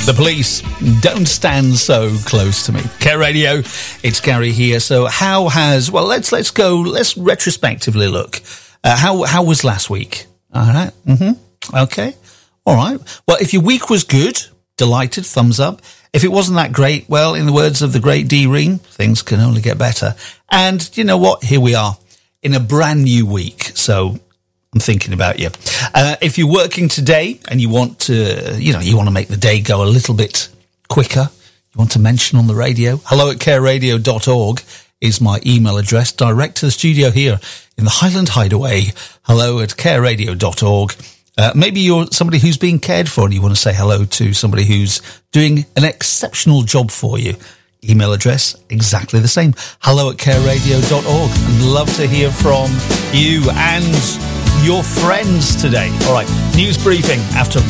The Police, Don't Stand So Close to Me. Care Radio, it's Gary here. So how has, well, let's retrospectively look. How was last week? All right. Okay. All right. Well, if your week was good, delighted, thumbs up. If it wasn't that great, well, in the words of the great D. Ring, things can only get better. And you know what? Here we are in a brand new week. So I'm thinking about you. If you're working today and you want to, you want to make the day go a little bit quicker, you want to mention on the radio, hello@careradio.org is my email address, direct to the studio here in the Highland Hideaway, hello@careradio.org. Maybe you're somebody who's being cared for and you want to say hello to somebody who's doing an exceptional job for you. Email address, exactly the same, hello@careradio.org. I'd love to hear from you and your friends today. All right, news briefing after